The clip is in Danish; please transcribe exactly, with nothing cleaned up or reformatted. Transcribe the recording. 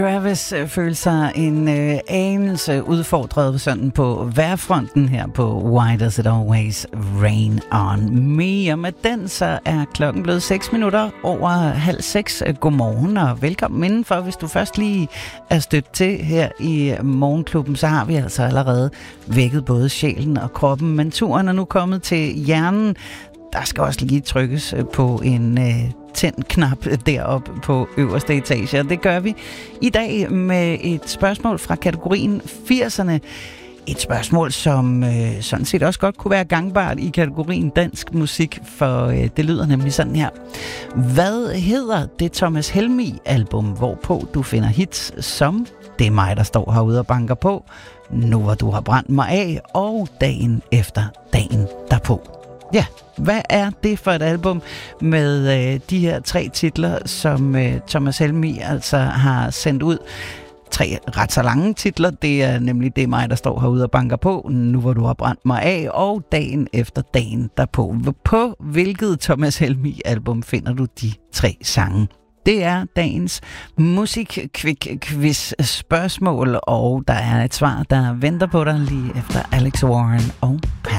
Travis følte sig en øh, anelse udfordret sådan på vejrfronten her på Why Does It Always Rain On Me? Og med den så er klokken blevet seks minutter over halv seks. Godmorgen og velkommen indenfor. Hvis du først lige er stødt til her i Morgenklubben, så har vi altså allerede vækket både sjælen og kroppen. Men turen er nu kommet til hjernen. Der skal også lige trykkes på en øh, tænd-knap deroppe på øverste etage. Og det gør vi i dag med et spørgsmål fra kategorien firserne. Et spørgsmål, som øh, sådan set også godt kunne være gangbart i kategorien dansk musik, for øh, det lyder nemlig sådan her. Hvad hedder det Thomas Helmig-album, hvorpå du finder hits som Det er mig, der står herude og banker på, Nu hvor du har brændt mig af, og Dagen efter dagen derpå? Ja, hvad er det for et album med øh, de her tre titler, som øh, Thomas Helmig altså har sendt ud? Tre ret så lange titler. Det er nemlig Det er mig, der står herude og banker på, Nu hvor du har brændt mig af, og Dagen efter dagen derpå. På hvilket Thomas Helmig-album finder du de tre sange? Det er dagens musik-quiz spørgsmål, og der er et svar, der venter på dig lige efter Alex Warren og Pat